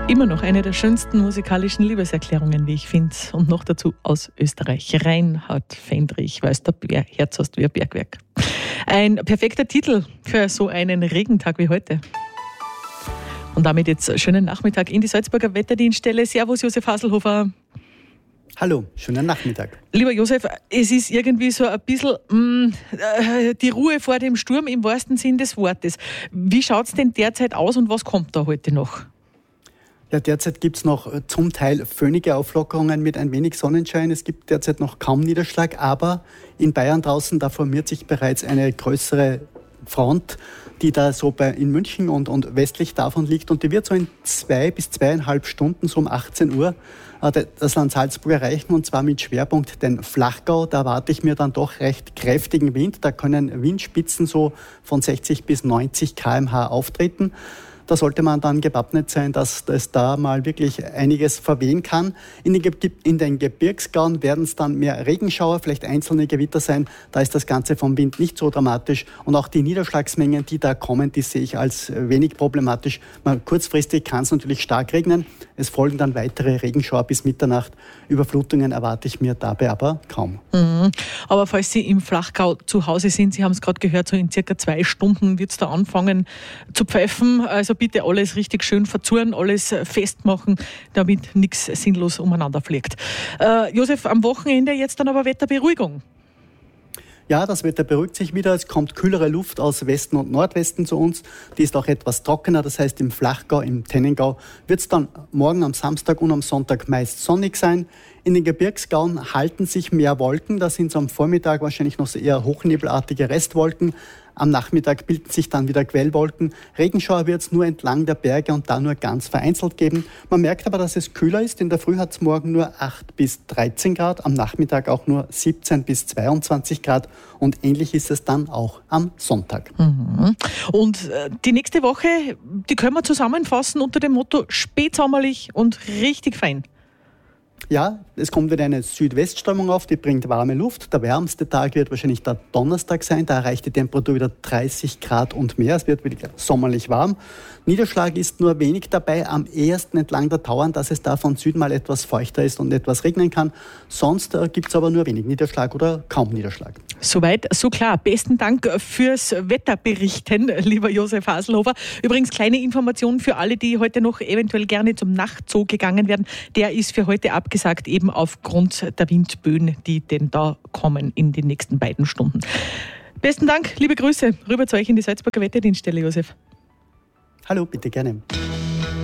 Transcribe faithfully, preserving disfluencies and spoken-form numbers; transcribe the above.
Immer noch eine der schönsten musikalischen Liebeserklärungen, wie ich finde. Und noch dazu aus Österreich. Reinhard Fendrich, weiß der Bär, Herz hast wie ein Bergwerk. Ein perfekter Titel für so einen Regentag wie heute. Und damit jetzt schönen Nachmittag in die Salzburger Wetterdienststelle. Servus, Josef Haselhofer. Hallo, schönen Nachmittag. Lieber Josef, es ist irgendwie so ein bisschen mh, die Ruhe vor dem Sturm im wahrsten Sinn des Wortes. Wie schaut es denn derzeit aus und was kommt da heute noch? Ja, derzeit gibt es noch zum Teil föhnige Auflockerungen mit ein wenig Sonnenschein. Es gibt derzeit noch kaum Niederschlag, aber in Bayern draußen, da formiert sich bereits eine größere Front, die da so bei, in München und, und westlich davon liegt. Und die wird so in zwei bis zweieinhalb Stunden, so um achtzehn Uhr, das Land Salzburg erreichen, und zwar mit Schwerpunkt den Flachgau. Da erwarte ich mir dann doch recht kräftigen Wind. Da können Windspitzen so von sechzig bis neunzig Kilometer pro Stunde auftreten. Da sollte man dann gewappnet sein, dass es da mal wirklich einiges verwehen kann. In den, Ge- in den Gebirgsgauen werden es dann mehr Regenschauer, vielleicht einzelne Gewitter sein. Da ist das Ganze vom Wind nicht so dramatisch. Und auch die Niederschlagsmengen, die da kommen, die sehe ich als wenig problematisch. Mal kurzfristig kann es natürlich stark regnen. Es folgen dann weitere Regenschauer bis Mitternacht. Überflutungen erwarte ich mir dabei aber kaum. Mhm. Aber falls Sie im Flachgau zu Hause sind, Sie haben es gerade gehört, so in circa zwei Stunden wird es da anfangen zu pfeifen. Also bitte alles richtig schön verzurren, alles festmachen, damit nichts sinnlos umeinander fliegt. Äh, Josef, am Wochenende jetzt dann aber Wetterberuhigung. Ja, das Wetter beruhigt sich wieder. Es kommt kühlere Luft aus Westen und Nordwesten zu uns. Die ist auch etwas trockener. Das heißt, im Flachgau, im Tennengau wird es dann morgen am Samstag und am Sonntag meist sonnig sein. In den Gebirgsgauen halten sich mehr Wolken. Da sind es am Vormittag wahrscheinlich noch so eher hochnebelartige Restwolken. Am Nachmittag bilden sich dann wieder Quellwolken. Regenschauer wird es nur entlang der Berge und da nur ganz vereinzelt geben. Man merkt aber, dass es kühler ist. In der Früh hat es morgen nur acht bis dreizehn Grad, am Nachmittag auch nur siebzehn bis zweiundzwanzig Grad. Und ähnlich ist es dann auch am Sonntag. Mhm. Und äh, die nächste Woche, die können wir zusammenfassen unter dem Motto spätsommerlich und richtig fein. Ja, es kommt wieder eine Südwestströmung auf, die bringt warme Luft. Der wärmste Tag wird wahrscheinlich der Donnerstag sein. Da erreicht die Temperatur wieder dreißig Grad und mehr. Es wird wieder sommerlich warm. Niederschlag ist nur wenig dabei, am ehesten entlang der Tauern, dass es da von Süden mal etwas feuchter ist und etwas regnen kann. Sonst äh, gibt es aber nur wenig Niederschlag oder kaum Niederschlag. Soweit, so klar. Besten Dank fürs Wetterberichten, lieber Josef Haselhofer. Übrigens kleine Information für alle, die heute noch eventuell gerne zum Nachtzoo gegangen werden. Der ist für heute abgesagt, eben aufgrund der Windböen, die denn da kommen in den nächsten beiden Stunden. Besten Dank, liebe Grüße rüber zu euch in die Salzburger Wetterdienststelle, Josef. Hallo, bitte gerne.